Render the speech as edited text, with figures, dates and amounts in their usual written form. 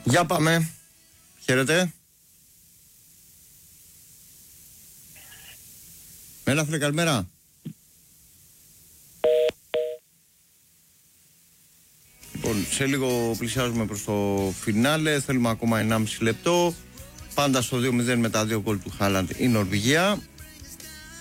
Για πάμε. Χαίρετε. Έλα φίλε, καλημέρα. Λοιπόν, σε λίγο πλησιάζουμε προς το φινάλε. Θέλουμε ακόμα 1,5 λεπτό. Πάντα στο 2-0 με τα 2 γκολ του Χάλαντ η Νορβηγία.